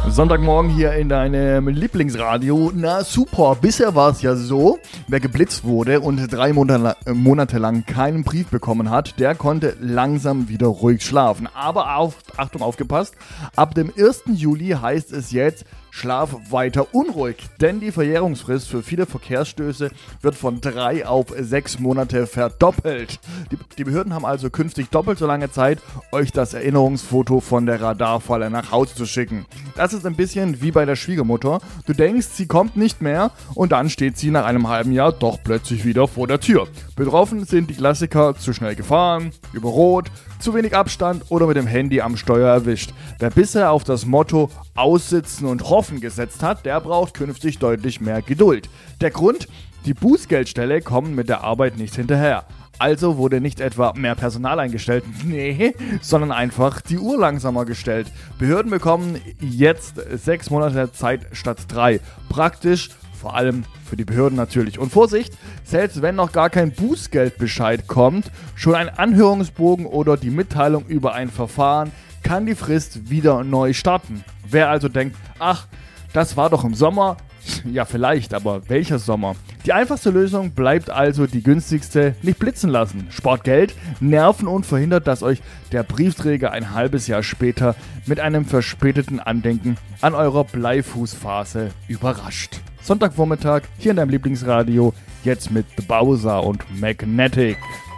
Sonntagmorgen hier in deinem Lieblingsradio. Na super, bisher war es ja so, wer geblitzt wurde und 3 Monate lang keinen Brief bekommen hat, der konnte langsam wieder ruhig schlafen. Aber Achtung, aufgepasst, ab dem 1. Juli heißt es jetzt, schlaf weiter unruhig, denn die Verjährungsfrist für viele Verkehrsstöße wird von 3 auf 6 Monate verdoppelt. Die Behörden haben also künftig doppelt so lange Zeit, euch das Erinnerungsfoto von der Radarfalle nach Hause zu schicken. Das ist ein bisschen wie bei der Schwiegermutter. Du denkst, sie kommt nicht mehr und dann steht sie nach einem halben Jahr doch plötzlich wieder vor der Tür. Betroffen sind die Klassiker: zu schnell gefahren, über Rot, zu wenig Abstand oder mit dem Handy am Steuer erwischt. Wer bisher auf das Motto aussitzen und hoffen gesetzt hat, der braucht künftig deutlich mehr Geduld. Der Grund? Die Bußgeldstelle kommen mit der Arbeit nicht hinterher. Also wurde nicht etwa mehr Personal eingestellt, nee, sondern einfach die Uhr langsamer gestellt. Behörden bekommen jetzt 6 Monate Zeit statt 3. Praktisch, vor allem für die Behörden natürlich. Und Vorsicht, selbst wenn noch gar kein Bußgeldbescheid kommt, schon ein Anhörungsbogen oder die Mitteilung über ein Verfahren kann die Frist wieder neu starten. Wer also denkt, ach, das war doch im Sommer, ja vielleicht, aber welcher Sommer? Die einfachste Lösung bleibt also die günstigste: nicht blitzen lassen. Spart Geld, Nerven und verhindert, dass euch der Briefträger ein halbes Jahr später mit einem verspäteten Andenken an eurer Bleifußphase überrascht. Sonntagvormittag hier in deinem Lieblingsradio, jetzt mit The Bowser und Magnetic.